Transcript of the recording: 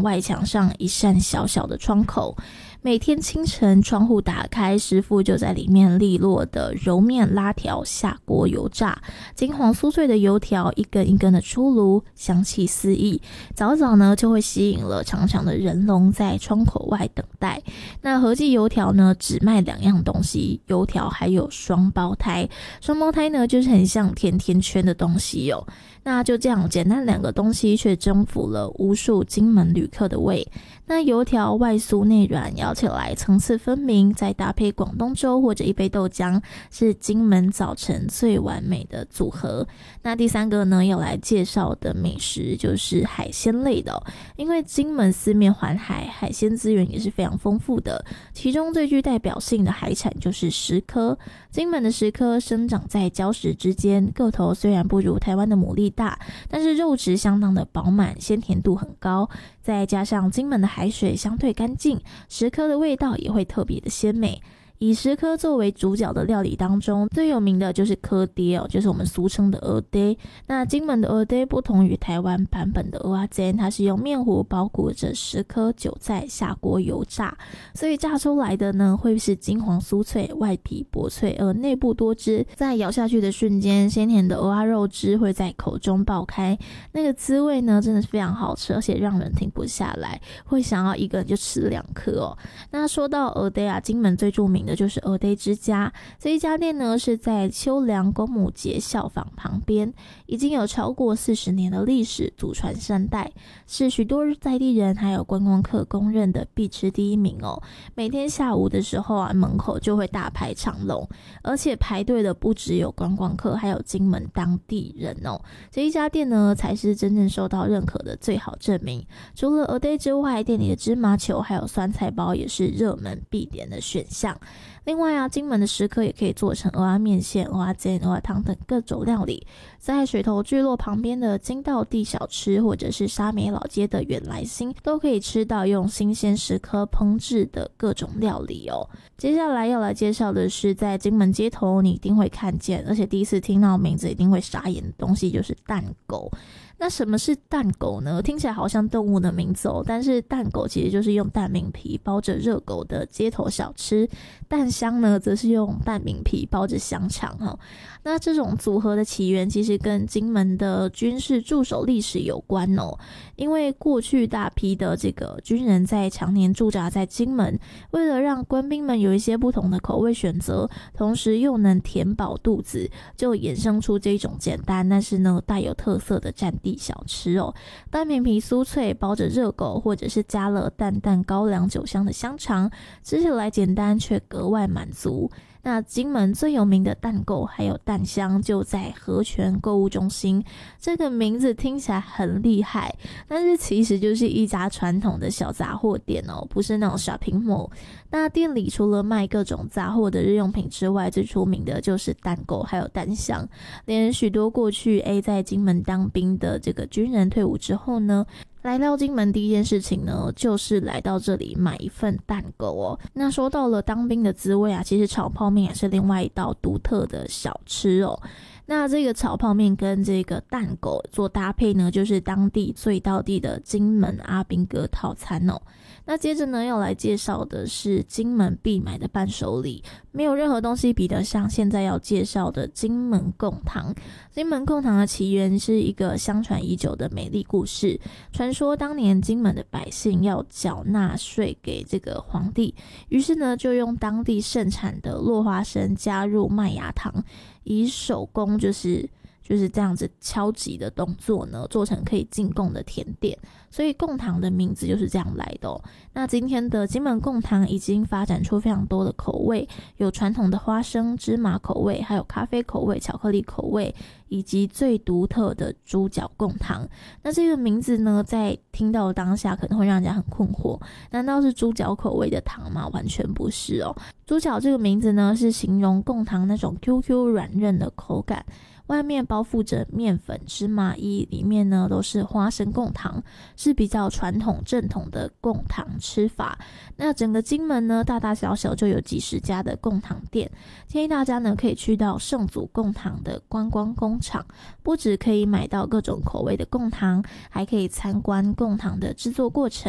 门外墙上一扇小小的窗口，每天清晨窗户打开，师傅就在里面利落的揉面拉条，下锅油炸，金黄酥脆的油条一根一根的出炉，香气四溢，早早呢就会吸引了长长的人龙在窗口外等待。那合记油条呢只卖2样东西，油条还有双胞胎，双胞胎呢就是很像甜甜圈的东西哦。那就这样简单2个东西却征服了无数金门旅客的胃。那油条外酥内软，咬起来层次分明，再搭配广东粥或者一杯豆浆，是金门早晨最完美的组合。那第3个呢要来介绍的美食就是海鲜类的因为金门四面环海，海鲜资源也是非常丰富的，其中最具代表性的海产就是石蚵。金门的石蚵生长在礁石之间，个头虽然不如台湾的牡蛎大，但是肉质相当的饱满，鲜甜度很高，再加上金门的海水相对干净，石蚵的味道也会特别的鲜美。以石蚵作为主角的料理当中，最有名的就是蚵爹就是我们俗称的蚵爹。那金门的蚵爹不同于台湾版本的蚵仔煎，它是用面糊包裹着石蚵韭菜下锅油炸，所以炸出来的呢会是金黄酥脆，外皮薄脆而内部多汁，在咬下去的瞬间，鲜甜的蚵仔肉汁会在口中爆开，那个滋味呢真的是非常好吃，而且让人停不下来，会想要一个人就吃2颗那说到蚵爹金门最著名的就是蚵爹之家，这一家店呢是在秋良公母节校坊旁边，已经有超过40年的历史，祖传3代，是许多在地人还有观光客公认的必吃第1名每天下午的时候门口就会大排长龙，而且排队的不只有观光客，还有金门当地人这一家店呢才是真正受到认可的最好证明。除了蚵爹之外，店里的芝麻球还有酸菜包也是热门必点的选项。另外金门的石蚵也可以做成蚵仔面线、蚵仔煎、蚵仔汤等各种料理。在水头聚落旁边的金道地小吃，或者是沙美老街的远来新，都可以吃到用新鲜石蚵烹制的各种料理接下来要来介绍的是在金门街头你一定会看见，而且第一次听到名字一定会傻眼的东西，就是蛋狗。那什么是蛋狗呢？听起来好像动物的名字但是蛋狗其实就是用蛋饼皮包着热狗的街头小吃，蛋香呢则是用蛋饼皮包着香肠那这种组合的起源其实跟金门的军事驻守历史有关因为过去大批的这个军人在常年驻扎在金门，为了让官兵们有一些不同的口味选择，同时又能填饱肚子，就衍生出这种简单但是呢带有特色的战地小吃蛋饼皮酥脆，包着热狗，或者是加了淡淡高粱酒香的香肠，吃起来简单却格外满足。那金门最有名的蛋狗还有蛋香就在和泉购物中心，这个名字听起来很厉害，但是其实就是一家传统的小杂货店不是那种 shopping mall。 那店里除了卖各种杂货的日用品之外，最出名的就是蛋狗还有蛋香，连许多过去在金门当兵的这个军人退伍之后呢，来到金门第一件事情呢就是来到这里买一份蛋狗那说到了当兵的滋味其实炒泡面也是另外一道独特的小吃那这个炒泡面跟这个蛋狗做搭配呢，就是当地最道地的金门阿兵哥套餐那接着呢要来介绍的是金门必买的伴手礼，没有任何东西比得上现在要介绍的金门贡糖。金门贡糖的起源是一个相传已久的美丽故事，传说当年金门的百姓要缴纳税给这个皇帝，于是呢就用当地盛产的落花生加入麦芽糖，以手工就是这样子敲击的动作呢，做成可以进贡的甜点，所以贡糖的名字就是这样来的那今天的金门贡糖已经发展出非常多的口味，有传统的花生、芝麻口味，还有咖啡口味、巧克力口味，以及最独特的猪脚贡糖。那这个名字呢，在听到当下可能会让人家很困惑，难道是猪脚口味的糖吗？完全不是猪脚这个名字呢，是形容贡糖那种 QQ 软韧的口感，外面包覆着面粉、芝麻衣，里面呢都是花生贡糖，是比较传统正统的贡糖吃法。那整个金门呢，大大小小就有几十家的贡糖店，建议大家呢可以去到圣祖贡糖的观光工厂，不只可以买到各种口味的贡糖，还可以参观贡糖的制作过程，